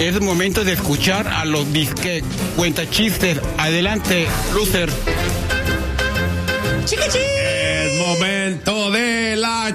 Es momento de escuchar a los disque cuentachistes. Adelante, loser. ¡Chiquichi! Es momento de la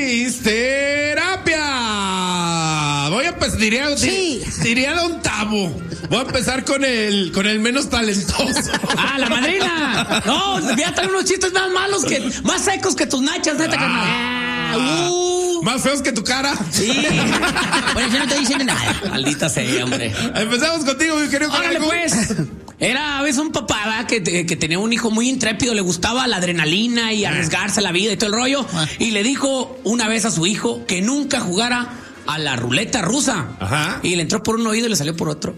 chisterapia. Voy a empezar, diría Don Tabo. Voy a empezar con el menos talentoso. ¡Ah, la madrina! No, ya traen unos chistes más malos más secos que tus nachas, neta, carnal. Más feos que tu cara. Sí. Bueno, yo no estoy diciendo nada. Maldita sea, hombre. Empezamos contigo, mi querido Órale, Careco. pues. Era a veces un papá, ¿verdad? que tenía un hijo muy intrépido, le gustaba la adrenalina y arriesgarse la vida y todo el rollo. Y le dijo una vez a su hijo que nunca jugara a la ruleta rusa. Ajá. Y le entró por un oído y le salió por otro.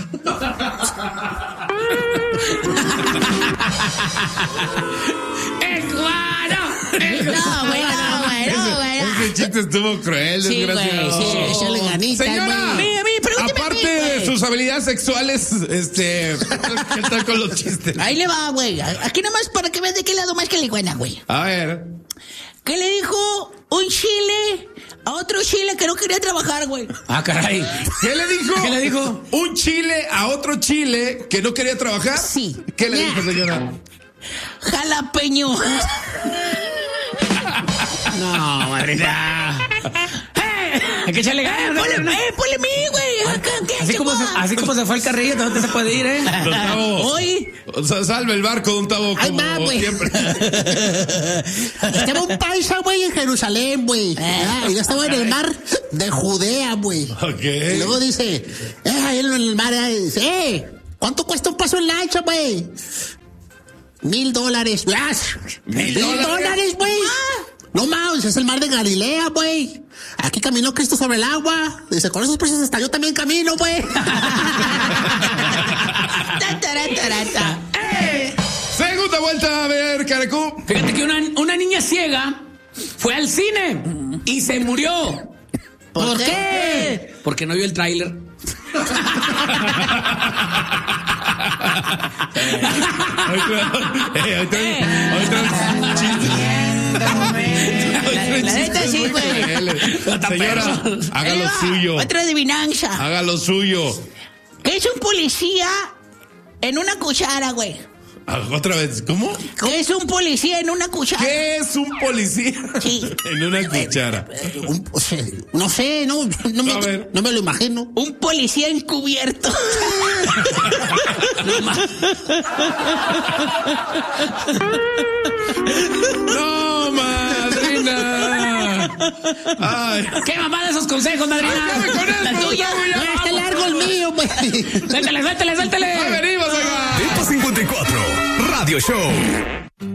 No, güey. Ese chiste estuvo cruel, Sí, desgraciado. güey, sí, échale ganitas, Señora, güey. Pregúnteme a mí, aparte de güey. sus habilidades sexuales, ¿qué tal con los chistes? Ahí le va, güey. Aquí nomás para que veas de qué lado más que le buena, güey. A ver. ¿Qué le dijo un chile a otro chile que no quería trabajar, güey? Ah, caray. ¿Qué le dijo? ¿Qué le dijo? Un chile a otro chile que no quería trabajar. Sí. ¿Qué le dijo, señora? Jalapeño. No, madrina. Hay que echarle ganas. Ponle a mí, güey. Así como se fue el carrillo, no se puede ir, ¿eh? Don Tavo. Hoy Salve el barco, Don Tavo, Ahí como va, güey. siempre. estaba un paisa, güey, en Jerusalén, güey. Y yo estaba en el mar de Judea, güey. Ok. Y luego dice, ahí en el mar, dice, ¿cuánto cuesta un paso en lancha, güey? $1,000. $1,000, güey. No mames, es el mar de Galilea, güey. Aquí caminó Cristo sobre el agua. Dice, con esos precios hasta yo también camino, güey. Segunda vuelta, a ver, Carecú. Fíjate que una niña ciega fue al cine y se murió. ¿Por qué? Porque no vio el tráiler. Hoy traen chistes. La neta sí, güey. Señora, haga lo suyo. Otra adivinanza. Haga lo suyo. ¿Qué es un policía en una cuchara, güey? Otra vez, ¿cómo? ¿Qué es un policía en una cuchara? ¿Qué es un policía? Sí. En una cuchara. No sé, no A ver. me lo imagino. Un policía encubierto. ¡No, madrina! Ay. ¿Qué mamada esos consejos, madrina? Acabe con esto, La tuya. Gustavo, ya. Está largo el mío, güey. Suéltale. ¡Ahí venimos, oiga! Tiempo 54, Radio Show.